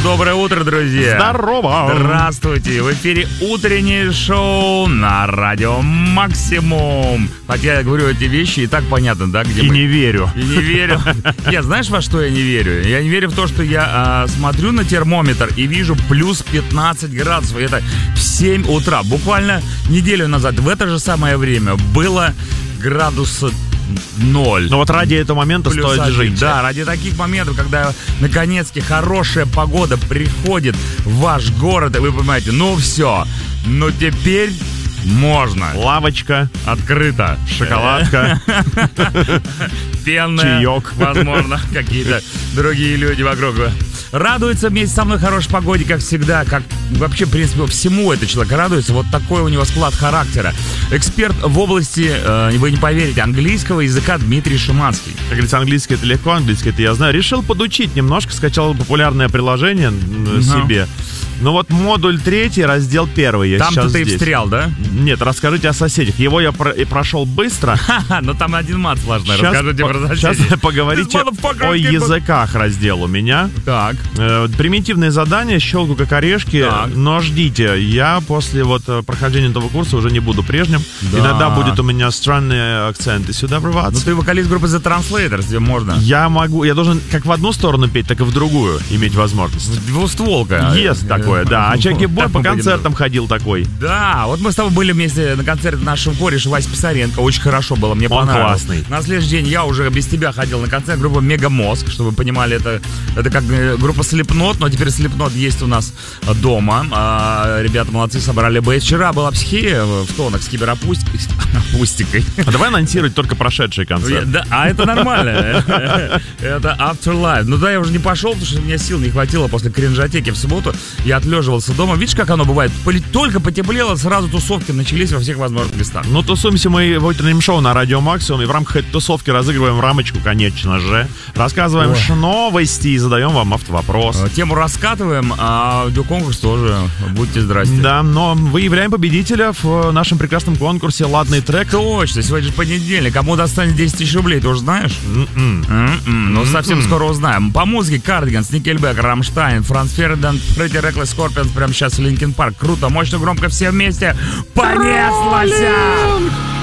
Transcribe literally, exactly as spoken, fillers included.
Доброе утро, друзья. Здорово. Здравствуйте. В эфире утреннее шоу на радио Максимум. Хотя я говорю эти вещи, и так понятно, да? Где и мы... не верю. И не верю. Нет, знаешь, во что я не верю? Я не верю в то, что я а, смотрю на термометр и вижу плюс пятнадцать градусов. Это в семь утра. Буквально неделю назад в это же самое время было градуса ноль. Но вот ради этого момента Плюс стоит один. жить. Да, ради таких моментов, когда наконец-таки хорошая погода приходит в ваш город, и вы понимаете, ну все, ну теперь можно. Лавочка. Открыто. Шоколадка. Пенная. Чаек. Возможно, какие-то другие люди вокруг. Радуется вместе со мной хорошей погоде, как всегда, как вообще, в принципе, всему этот человек радуется. Вот такой у него склад характера. Эксперт в области, э, вы не поверите, английского языка Дмитрий Шиманский. Как говорится, английский это легко, английский это я знаю. Решил подучить немножко, скачал популярное приложение uh-huh. себе. Ну вот модуль третий, раздел первый. Я Там-то сейчас ты и здесь. встрял, да? Нет, расскажите о соседях. Его я про- и прошел быстро. Ха-ха, но там один мат сложный. Сейчас, Расскажите по- про соседей. сейчас поговорите о языках раздел у меня. Так. Э, примитивные задания, щелку как орешки. Так. Но ждите, я после вот прохождения этого курса уже не буду прежним. Да. Иногда будет у меня странные акценты сюда врываться. Ну ты вокалист группы The Translators, тебе можно. Я могу, я должен как в одну сторону петь, так и в другую иметь возможность. Двустволка. Есть такое, да. А Чаки Бой Так по мы концертам ходил такой. Да, вот мы с тобой были вместе на концерте нашего кореша Васи Писаренко. Очень хорошо было, мне Он понравилось. классный. На следующий день я уже без тебя ходил на концерт группы Мегамозг, чтобы вы понимали, это, это как группа Slipknot, но теперь Slipknot есть у нас дома. А, ребята молодцы, собрали бейс. Вчера была психия в тонах с киберопустикой. А давай анонсировать только прошедший концерт. Да, а это нормально. Это Afterlife. Ну да, я уже не пошел, потому что у меня сил не хватило после кринжатеки в субботу. Я отлеживался дома. Видишь, как оно бывает? Только потеплело, сразу тусовки начались во всех возможных местах. Ну, тусуемся мы в утреннем шоу на Радио Максимум. И в рамках этой тусовки разыгрываем рамочку, конечно же. Рассказываем ш- новости и задаем вам автовопрос. Тему раскатываем, а аудиоконкурс тоже. Будьте здрасте. Да, но выявляем победителя в нашем прекрасном конкурсе «Ладный трек». Точно, сегодня же понедельник. Кому достанет десять тысяч рублей, ты уже знаешь? Mm-mm. Mm-mm. Ну, Mm-mm. совсем скоро узнаем. По музыке Кардиганс, Никельбек, Рамштайн, Франц Фердинанд, Фредди Реклес, Скорпионс. Прямо сейчас Линкин Парк. Круто, мощно, громко, все вместе. Понеслась!